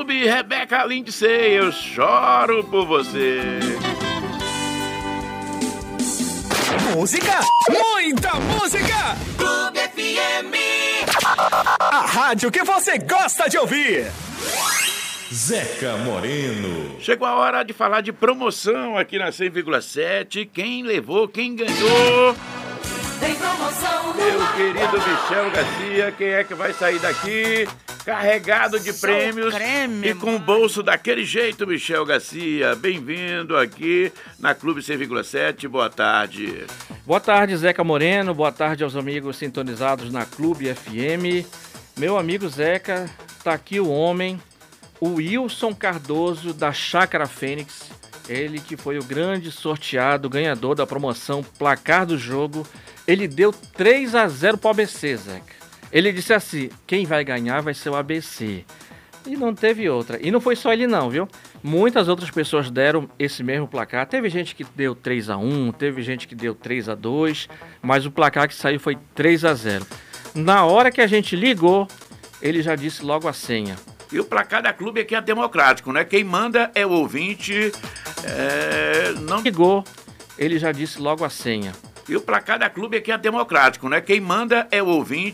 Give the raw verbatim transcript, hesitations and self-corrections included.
Clube Rebeca Lindsay, eu choro por você. Música, muita música! Clube F M. A rádio que você gosta de ouvir. Zeca Moreno. Chegou a hora de falar de promoção aqui na cem vírgula sete. Quem levou, quem ganhou? Tem promoção no Meu ar. querido Michel Garcia, quem é que vai sair daqui carregado de Sou prêmios creme, e com o bolso daquele jeito, Michel Garcia? Bem-vindo aqui na Clube cem vírgula sete, boa tarde. Boa tarde, Zeca Moreno, boa tarde aos amigos sintonizados na Clube F M. Meu amigo Zeca, tá aqui o homem, o Wilson Cardoso da Chácara Fênix, ele que foi o grande sorteado, ganhador da promoção Placar do Jogo. Ele deu três a zero pro A B C, Zeca. Ele disse assim, quem vai ganhar vai ser o A B C. E não teve outra. E não foi só ele não, viu? Muitas outras pessoas deram esse mesmo placar. Teve gente que deu três a um, teve gente que deu três a dois, mas o placar que saiu foi três a zero. Na hora que a gente ligou, ele já disse logo a senha. E o placar da Clube aqui é democrático, né? Quem manda é o ouvinte, é... não... Ligou, ele já disse logo a senha. E o placar da Clube aqui é democrático, né? Quem manda é o ouvinte.